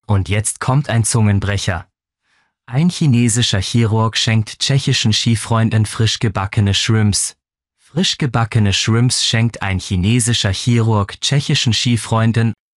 Und jetzt kommt ein Zungenbrecher. Ein chinesischer Chirurg schenkt tschechischen Skifreunden frisch gebackene Shrimps. Frisch gebackene Shrimps schenkt ein chinesischer Chirurg tschechischen Skifreunden